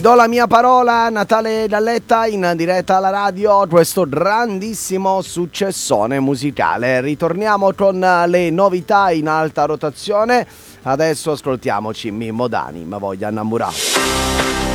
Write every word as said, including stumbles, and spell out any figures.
Do la mia parola, Natale Dalletta in diretta alla radio, questo grandissimo successone musicale. Ritorniamo con le novità in alta rotazione. Adesso ascoltiamoci Mimmo Dani, ma voglia innamorare.